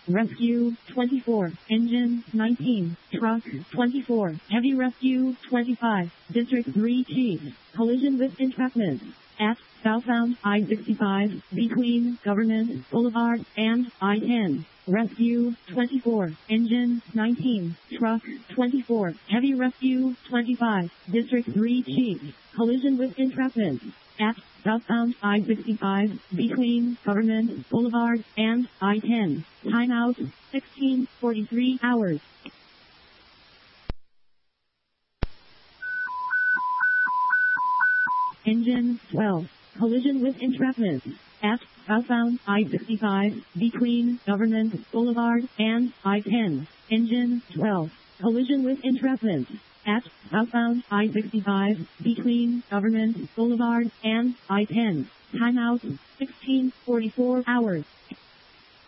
Rescue 24, Engine 19, Truck 24, Heavy Rescue 25, District 3 Chief, collision with entrapment at southbound I-65 between Government Boulevard and I-10. Rescue 24, Engine 19, Truck 24, Heavy Rescue 25, District 3 Chief, collision with entrapment at southbound I-65 between Government Boulevard and I-10. Timeout 16:43 hours. Engine 12, collision with entrapment at southbound I-65 between Government Boulevard and I-10. Engine 12, collision with entrapment at southbound I-65 between Government Boulevard and I-10. Timeout 16:44 hours.